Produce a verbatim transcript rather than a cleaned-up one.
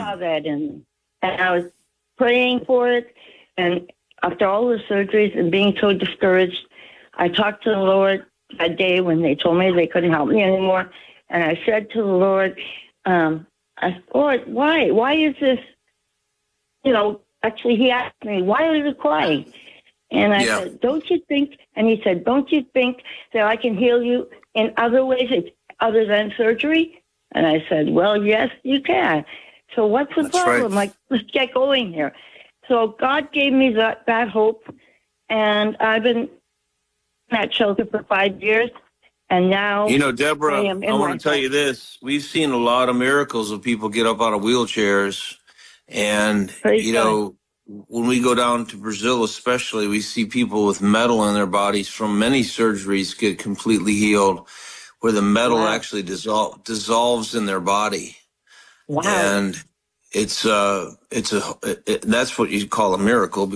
saw that in, and I was praying for it. And after all the surgeries and being so discouraged, I talked to the Lord that day when they told me they couldn't help me anymore. And I said to the Lord, um, I said, Lord, why? Why is this, you know, actually he asked me, why are you crying? And I Yeah. said, don't you think, and he said, don't you think that I can heal you in other ways other than surgery? And I said, well, yes, you can. So what's the That's problem? right. Like, let's get going here. So God gave me that, that hope, and I've been in that shelter for five years, and now You know, I Deborah, am I in want my to tell home. you this. We've seen a lot of miracles of people get up out of wheelchairs. And, Praise you God. know, when we go down to Brazil, especially, we see people with metal in their bodies from many surgeries get completely healed, where the metal Wow. actually dissol- dissolves in their body. Wow. And it's uh, it's a it, it, that's what you call a miracle.